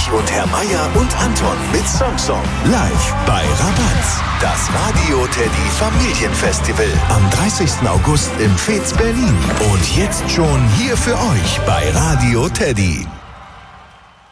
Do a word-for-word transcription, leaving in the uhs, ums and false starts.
Ulrich und Herr Meier und Anton mit Song-Song. Live bei Rabatz. Das Radio Teddy Familienfestival am dreißigsten August im Fez Berlin. Und jetzt schon hier für euch bei Radio Teddy.